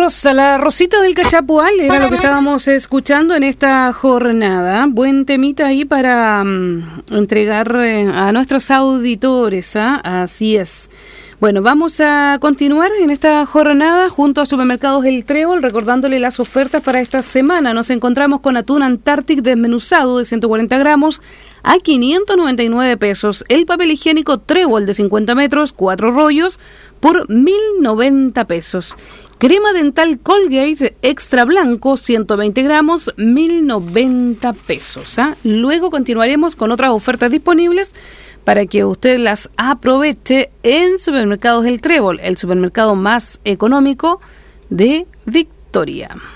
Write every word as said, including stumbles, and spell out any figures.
Rosa, la Rosita del Cachapual era lo que estábamos escuchando en esta jornada. Buen temita ahí para um, entregar eh, a nuestros auditores, ¿ah? Así es. Bueno, vamos a continuar en esta jornada junto a Supermercados El Trébol, recordándole las ofertas para esta semana. Nos encontramos con atún Antártic desmenuzado de ciento cuarenta gramos a quinientos noventa y nueve pesos. El papel higiénico Trébol de cincuenta metros, cuatro rollos, por mil noventa pesos. Crema dental Colgate extra blanco, ciento veinte gramos, mil noventa pesos. ¿ah? Luego continuaremos con otras ofertas disponibles para que usted las aproveche en Supermercados El Trébol, el supermercado más económico de Victoria.